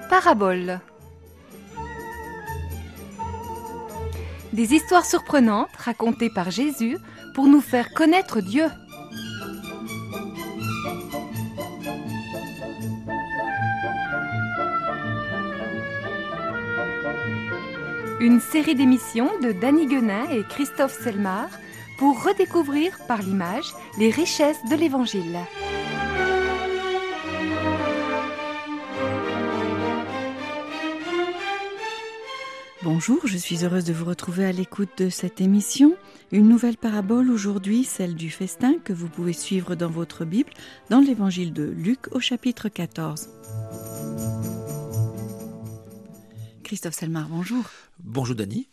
Parabole. Des histoires surprenantes racontées par Jésus pour nous faire connaître Dieu. Une série d'émissions de Dany Guenin et Christophe Selmar pour redécouvrir par l'image les richesses de l'Évangile. Bonjour, je suis heureuse de vous retrouver à l'écoute de cette émission. Une nouvelle parabole aujourd'hui, celle du festin que vous pouvez suivre dans votre Bible, dans l'Évangile de Luc au chapitre 14. Christophe Selmar, bonjour. Bonjour Dany.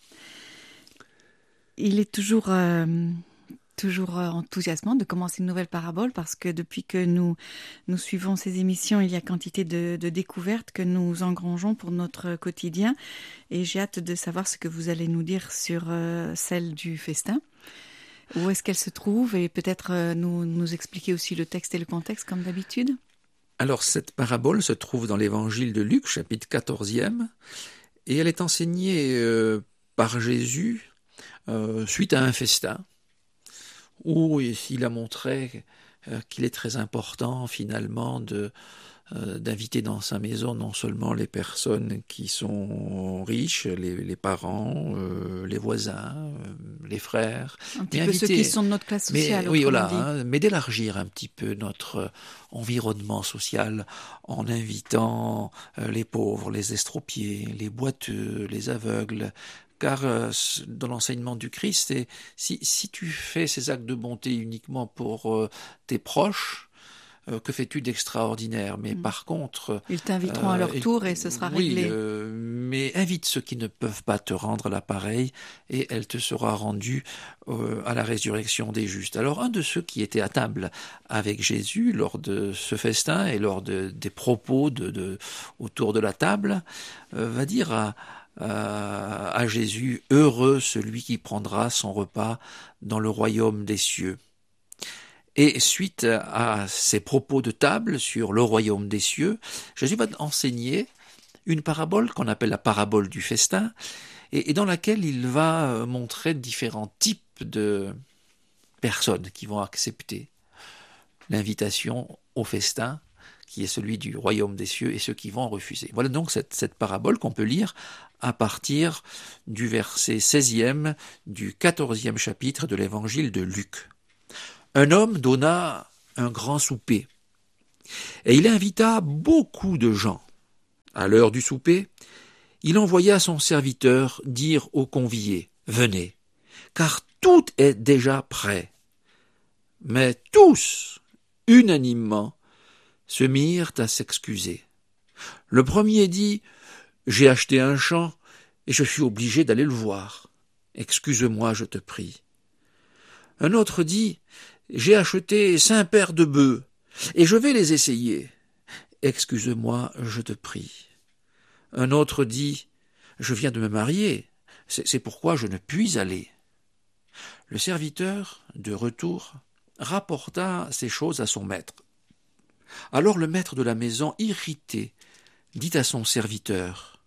Il est toujours enthousiasmant de commencer une nouvelle parabole parce que depuis que nous suivons ces émissions, il y a quantité de découvertes que nous engrangeons pour notre quotidien et j'ai hâte de savoir ce que vous allez nous dire sur celle du festin. Où est-ce qu'elle se trouve et peut-être nous expliquer aussi le texte et le contexte comme d'habitude. Alors cette parabole se trouve dans l'Évangile de Luc, chapitre 14e, et elle est enseignée par Jésus suite à un festin, où il a montré qu'il est très important finalement d'inviter dans sa maison non seulement les personnes qui sont riches, les parents, les voisins, les frères, un petit peu ceux qui sont de notre classe sociale. Oui, voilà, mais d'élargir un petit peu notre environnement social en invitant les pauvres, les estropiés, les boiteux, les aveugles. Car dans l'enseignement du Christ, si tu fais ces actes de bonté uniquement pour tes proches, que fais-tu d'extraordinaire? Mais par contre... Ils t'inviteront à leur tour et ce sera réglé. Mais invite ceux qui ne peuvent pas te rendre l'appareil et elle te sera rendue à la résurrection des justes. Alors un de ceux qui était à table avec Jésus lors de ce festin et lors des propos autour de la table va dire à Jésus, « Heureux celui qui prendra son repas dans le royaume des cieux ». Et suite à ces propos de table sur le royaume des cieux, Jésus va enseigner une parabole qu'on appelle la parabole du festin, et dans laquelle il va montrer différents types de personnes qui vont accepter l'invitation au festin, qui est celui du royaume des cieux, et ceux qui vont refuser. Voilà donc cette parabole qu'on peut lire à partir du verset 16e du 14e chapitre de l'évangile de Luc. Un homme donna un grand souper, et il invita beaucoup de gens. À l'heure du souper, il envoya son serviteur dire aux conviés, « Venez, car tout est déjà prêt. » Mais tous, unanimement, se mirent à s'excuser. Le premier dit, « J'ai acheté un champ et je suis obligé d'aller le voir. Excuse-moi, je te prie. » Un autre dit, « J'ai acheté 5 paires de bœufs et je vais les essayer. Excuse-moi, je te prie. » Un autre dit, « Je viens de me marier, c'est pourquoi je ne puis aller. » Le serviteur, de retour, rapporta ces choses à son maître. Alors le maître de la maison, irrité, dit à son serviteur,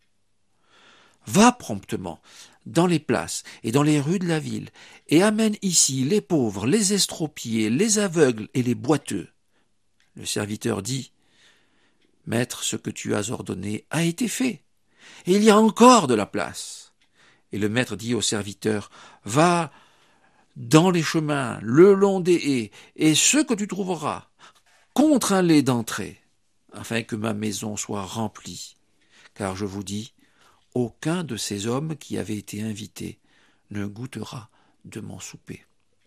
« Va promptement dans les places et dans les rues de la ville, et amène ici les pauvres, les estropiés, les aveugles et les boiteux. » Le serviteur dit, « Maître, ce que tu as ordonné a été fait, et il y a encore de la place. » Et le maître dit au serviteur, « Va dans les chemins, le long des haies, et ceux que tu trouveras, contrains-les d'entrer, afin que ma maison soit remplie. Car je vous dis, aucun de ces hommes qui avaient été invités ne goûtera de mon souper. »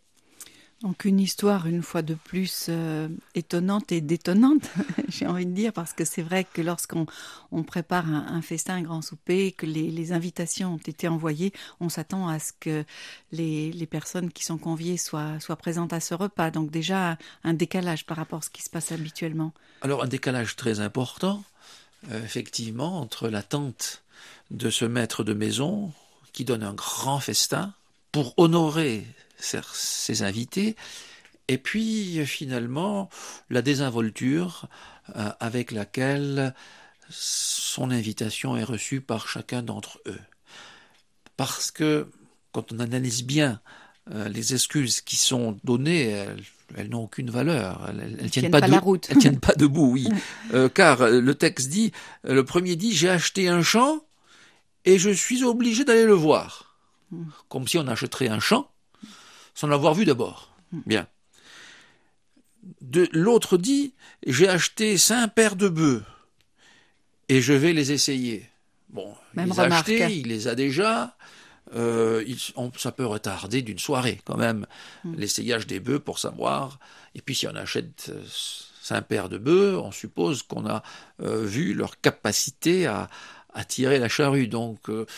Donc une histoire, une fois de plus, étonnante et détonnante, j'ai envie de dire, parce que c'est vrai que lorsqu'on prépare un festin, un grand souper, que les invitations ont été envoyées, on s'attend à ce que les personnes qui sont conviées soient présentes à ce repas. Donc déjà, un décalage par rapport à ce qui se passe habituellement. Alors un décalage très important, effectivement, entre l'attente de ce maître de maison qui donne un grand festin pour honorer ses invités, et puis finalement la désinvolture avec laquelle son invitation est reçue par chacun d'entre eux. Parce que quand on analyse bien les excuses qui sont données, elles n'ont aucune valeur. Elles tiennent pas la route. Elles tiennent pas debout, oui. Car le texte dit, le premier dit, j'ai acheté un champ et je suis obligé d'aller le voir. Comme si on achèterait un champ sans l'avoir vu d'abord. Bien. L'autre dit, j'ai acheté 5 paires de bœufs et je vais les essayer. Bon, il les a achetés, il les a déjà. Ça peut retarder d'une soirée quand même l'essayage des bœufs pour savoir. Et puis si on achète 5 paires de bœufs, on suppose qu'on a vu leur capacité à tirer la charrue. Donc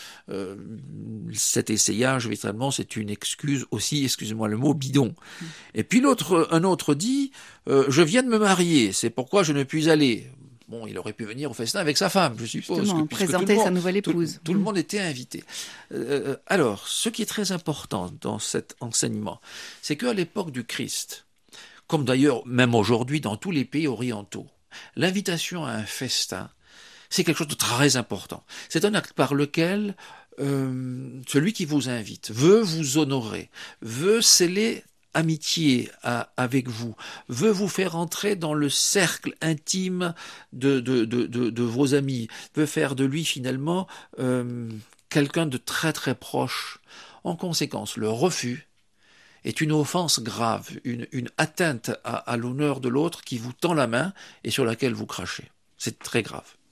cet essayage, véritablement, c'est une excuse aussi, excusez-moi le mot, bidon. Et puis un autre dit, je viens de me marier, c'est pourquoi je ne puis aller. Bon, il aurait pu venir au festin avec sa femme, je suppose. Justement, présenter sa nouvelle épouse. Tout le monde était invité. Alors, ce qui est très important dans cet enseignement, c'est qu'à l'époque du Christ, comme d'ailleurs même aujourd'hui dans tous les pays orientaux, l'invitation à un festin, c'est quelque chose de très important. C'est un acte par lequel celui qui vous invite veut vous honorer, veut sceller amitié avec vous, veut vous faire entrer dans le cercle intime de vos amis, veut faire de lui finalement quelqu'un de très très proche. En conséquence, le refus est une offense grave, une atteinte à l'honneur de l'autre qui vous tend la main et sur laquelle vous crachez. C'est très grave.